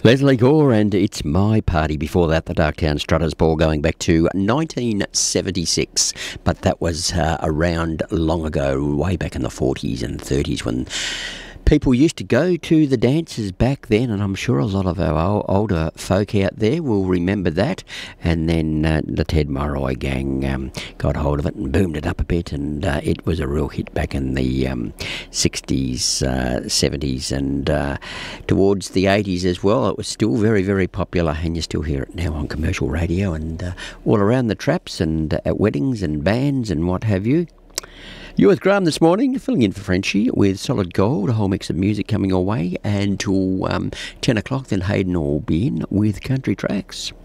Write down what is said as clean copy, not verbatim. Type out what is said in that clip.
Leslie Gore and It's My Party. Before that, the Darktown Strutters, Paul, going back to 1976. But that was around long ago, way back in the 40s and 30s when people used to go to the dances back then, and I'm sure a lot of our older folk out there will remember that. And then the Ted Murray gang got hold of it and boomed it up a bit, and it was a real hit back in the 60s, 70s, and towards the 80s as well. It was still very, very popular, and you still hear it now on commercial radio and all around the traps and at weddings and bands and what have you. You're with Graham this morning, filling in for Frenchie with Solid Gold, a whole mix of music coming your way, and till 10 o'clock then Hayden will be in with Country Tracks.